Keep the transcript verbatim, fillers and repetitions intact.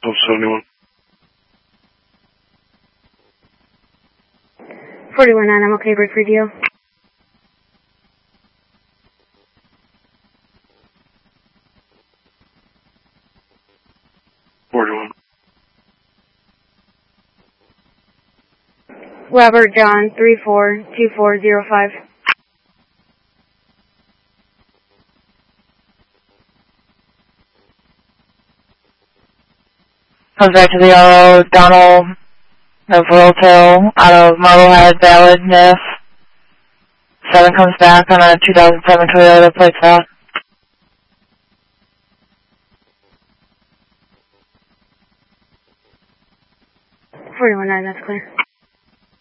Delta seventy-one. forty-one nine, I'm okay, break for deal. forty-one. Robert John, three four two four zero five. Comes back to the R O, Donald Novelto out of Marblehead, Valid, N I F. seven comes back on a two thousand seven Toyota, plates out. forty-one nine, that's clear.